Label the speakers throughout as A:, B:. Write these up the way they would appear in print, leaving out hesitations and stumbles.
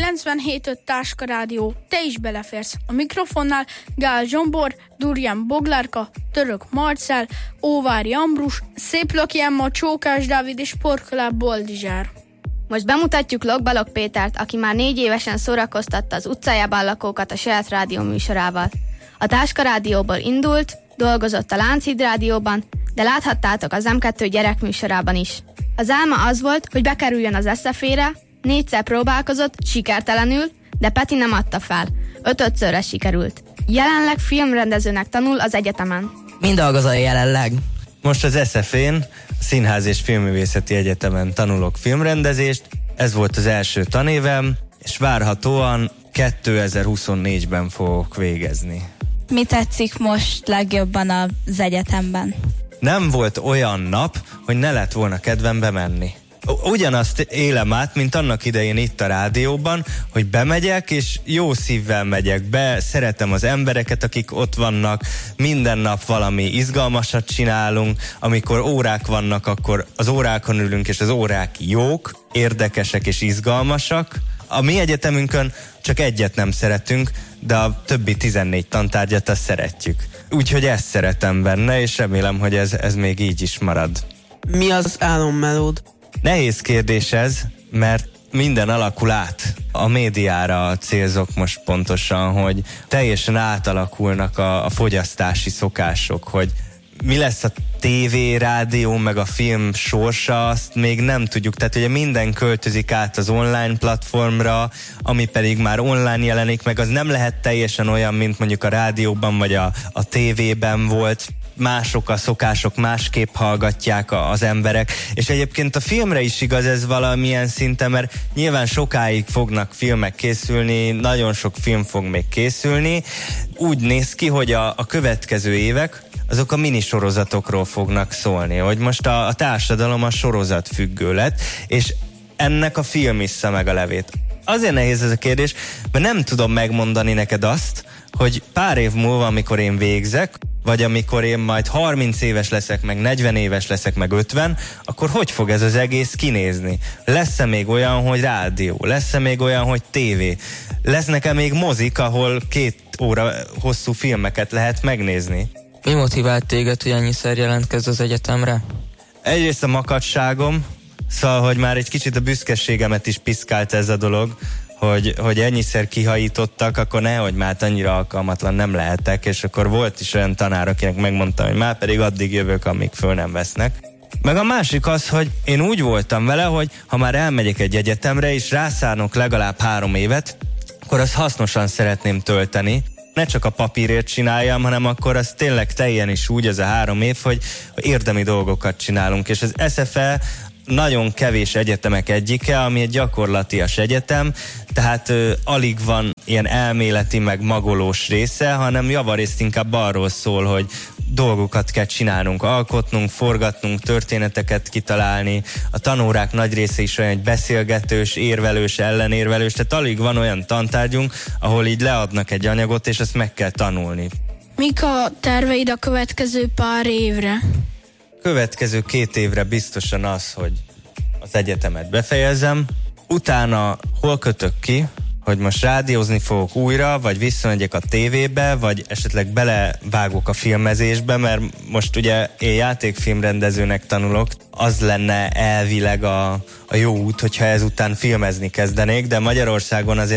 A: 97.5 Táska Rádió, te is beleférsz. A mikrofonnál Gál Zsombor, Durján Boglárka, Török Marcell, Óvári Ambrus, Széplaki Emma, Csókás Dávid és Porkolá Boldizsár.
B: Most bemutatjuk Logbalog Pétert, aki már 4 évesen szórakoztatta az utcájában lakókat a saját rádió műsorával. A Táska Rádióból indult, dolgozott a Lánchíd Rádióban, de láthattátok az M2 gyerekműsorában is. Az álma az volt, hogy bekerüljön az SZF-re, 4-szer próbálkozott, sikertelenül, de Peti nem adta fel. 5-szörre sikerült. Jelenleg filmrendezőnek tanul az egyetemen.
C: Mind dolgozol jelenleg?
D: Most az SZF-én, a Színház és Filmművészeti Egyetemen tanulok filmrendezést. Ez volt az első tanévem, és várhatóan 2024-ben fogok végezni.
E: Mi tetszik most legjobban az egyetemben?
D: Nem volt olyan nap, hogy ne lett volna kedvem bemenni. Ugyanazt élem át, mint annak idején itt a rádióban, hogy bemegyek, és jó szívvel megyek be, szeretem az embereket, akik ott vannak, minden nap valami izgalmasat csinálunk, amikor órák vannak, akkor az órákon ülünk, és az órák jók, érdekesek és izgalmasak. A mi egyetemünkön csak egyet nem szeretünk, de a többi 14 tantárgyat azt szeretjük. Úgyhogy ezt szeretem benne, és remélem, hogy ez még így is marad.
C: Mi az álommelód?
D: Nehéz kérdés ez, mert minden alakul át. A médiára célzok most pontosan, hogy teljesen átalakulnak a fogyasztási szokások, hogy mi lesz a tévé, rádió, meg a film sorsa, azt még nem tudjuk. Tehát ugye minden költözik át az online platformra, ami pedig már online jelenik meg, az nem lehet teljesen olyan, mint mondjuk a rádióban vagy a tévében volt. Mások a szokások, másképp hallgatják az emberek, és egyébként a filmre is igaz ez valamilyen szinten, mert nyilván sokáig fognak filmek készülni, nagyon sok film fog még készülni. Úgy néz ki, hogy a következő évek azok a minisorozatokról fognak szólni, hogy most a társadalom a sorozatfüggő lett, és ennek a film issza meg a levét. Azért nehéz ez a kérdés, mert nem tudom megmondani neked azt, hogy pár év múlva, amikor én végzek, vagy amikor én majd 30 éves leszek, meg 40 éves leszek, meg 50, akkor hogy fog ez az egész kinézni? Lesz-e még olyan, hogy rádió? Lesz-e még olyan, hogy tévé? Lesznek-e még mozik, ahol 2 óra hosszú filmeket lehet megnézni?
C: Mi motivált téged, hogy ennyiszer jelentkezz az egyetemre?
D: Egyrészt a makacságom, szóval, hogy már egy kicsit a büszkeségemet is piszkált ez a dolog, hogy ennyiszer kihajítottak, akkor nehogy már annyira alkalmatlan nem lehetek, és akkor volt is olyan tanár, akinek megmondtam, hogy már pedig addig jövök, amíg föl nem vesznek. Meg a másik az, hogy én úgy voltam vele, hogy ha már elmegyek egy egyetemre, és rászánok legalább 3 évet, akkor azt hasznosan szeretném tölteni. Ne csak a papírért csináljam, hanem akkor az tényleg teljen is úgy, ez a 3 év, hogy érdemi dolgokat csinálunk. És az SFE nagyon kevés egyetemek egyike, ami egy gyakorlatias egyetem, tehát alig van ilyen elméleti meg magolós része, hanem javarészt inkább arról szól, hogy dolgokat kell csinálnunk, alkotnunk, forgatnunk, történeteket kitalálni. A tanórák nagy része is olyan, hogy beszélgetős, érvelős, ellenérvelős, tehát alig van olyan tantárgyunk, ahol így leadnak egy anyagot, és ezt meg kell tanulni.
A: Mik a terveid a következő pár évre?
D: Következő 2 évre biztosan az, hogy az egyetemet befejezem, utána hol kötök ki, hogy most rádiózni fogok újra, vagy visszamegyek a tévébe, vagy esetleg belevágok a filmezésbe, mert most ugye én játékfilmrendezőnek tanulok, az lenne elvileg a jó út, hogyha ezután filmezni kezdenék, de Magyarországon azért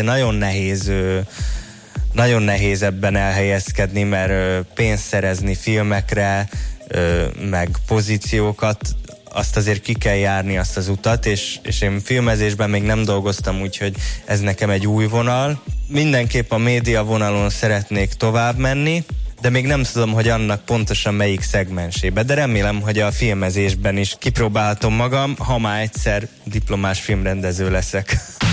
D: nagyon nehéz ebben elhelyezkedni, mert pénzt szerezni filmekre, meg pozíciókat, azt azért ki kell járni, azt az utat, és én filmezésben még nem dolgoztam, úgyhogy ez nekem egy új vonal. Mindenképp a média vonalon szeretnék tovább menni, de még nem tudom, hogy annak pontosan melyik szegmensébe, de remélem, hogy a filmezésben is kipróbálhatom magam, ha már egyszer diplomás filmrendező leszek.